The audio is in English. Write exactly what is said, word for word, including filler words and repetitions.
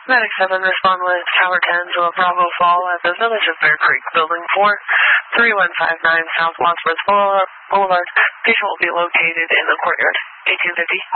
Medic seven, respond with Tower ten to a Bravo Fall at the Village of Bear Creek, Building four, three one five nine South Wadsworth Boulevard. Patient will be located in the courtyard. eighteen fifty.